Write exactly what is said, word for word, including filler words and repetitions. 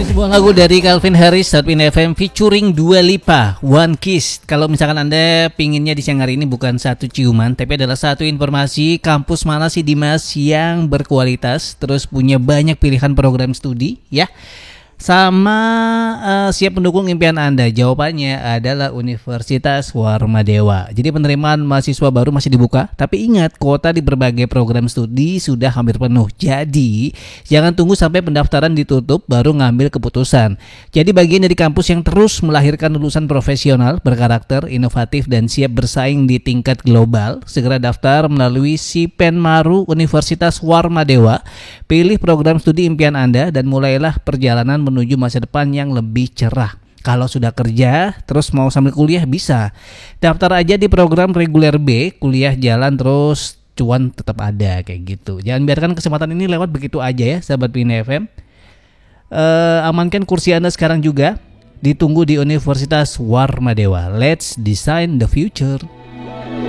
Sebuah lagu dari Calvin Harris, Starpin F M featuring Dua Lipa, One Kiss. Kalau misalkan Anda pinginnya di siang hari ini bukan satu ciuman, tapi adalah satu informasi kampus mana sih Dimas yang berkualitas, terus punya banyak pilihan program studi, ya. Sama uh, siap mendukung impian Anda? Jawabannya adalah Universitas Warmadewa. Jadi penerimaan mahasiswa baru masih dibuka, tapi ingat kuota di berbagai program studi sudah hampir penuh. Jadi jangan tunggu sampai pendaftaran ditutup baru ngambil keputusan. Jadi bagian dari kampus yang terus melahirkan lulusan profesional, berkarakter, inovatif dan siap bersaing di tingkat global. Segera daftar melalui Sipenmaru Universitas Warmadewa. Pilih program studi impian Anda dan mulailah perjalanan menuju masa depan yang lebih cerah. Kalau sudah kerja terus mau sambil kuliah bisa. Daftar aja di program reguler B, kuliah jalan terus cuan tetap ada kayak gitu. Jangan biarkan kesempatan ini lewat begitu aja ya sahabat Pina F M. Uh, amankan kursi Anda sekarang juga. Ditunggu di Universitas Warmadewa. Let's design the future.